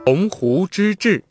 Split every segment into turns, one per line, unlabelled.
鸿鹄之志。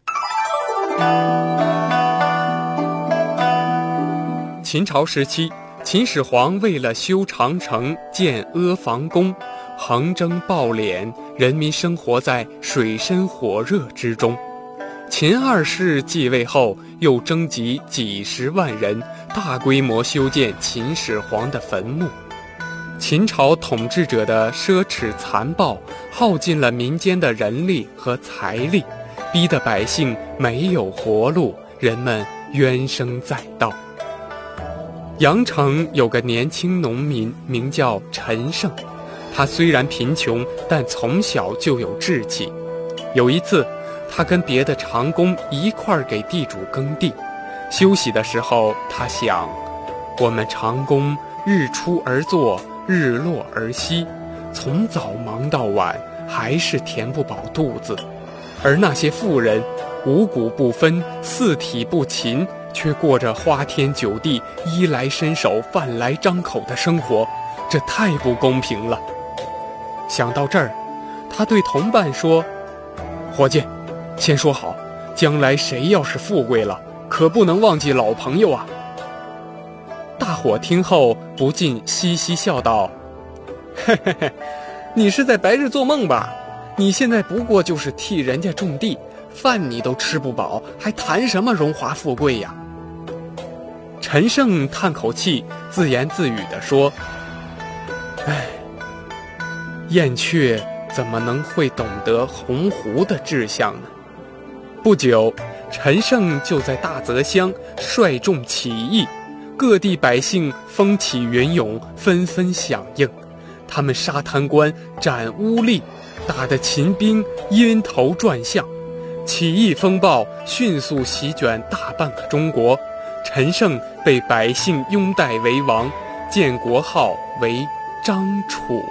秦朝时期，秦始皇为了修长城、建阿房宫，横征暴敛，人民生活在水深火热之中。秦二世继位后，又征集几十万人，大规模修建秦始皇的坟墓。秦朝统治者的奢侈残暴，耗尽了民间的人力和财力，逼得百姓没有活路，人们怨声载道。阳城有个年轻农民，名叫陈胜，他虽然贫穷，但从小就有志气。有一次，他跟别的长工一块儿给地主耕地，休息的时候，他想，我们长工日出而作，日落而息，从早忙到晚，还是填不饱肚子。而那些富人五谷不分，四体不勤，却过着花天酒地、衣来伸手、饭来张口的生活，这太不公平了。想到这儿，他对同伴说，伙计，先说好，将来谁要是富贵了，可不能忘记老朋友啊。大伙听后不禁嘻嘻笑道，嘿嘿嘿，你是在白日做梦吧？你现在不过就是替人家种地，饭你都吃不饱，还谈什么荣华富贵呀？陈胜叹口气，自言自语地说，唉，燕雀怎么能会懂得鸿鹄的志向呢？不久，陈胜就在大泽乡率众起义，各地百姓风起云涌，纷纷响应。他们杀贪官，斩污吏，打得秦兵晕头转向。起义风暴迅速席卷大半个中国，陈胜被百姓拥戴为王，建国号为张楚。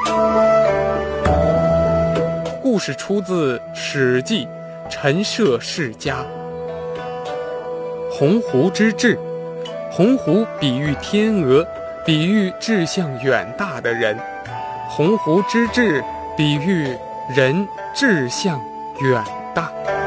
故事出自《史记·陈涉世家》。鸿鹄之志，鸿鹄比喻天鹅，比喻志向远大的人；鸿鹄之志比喻人志向远大。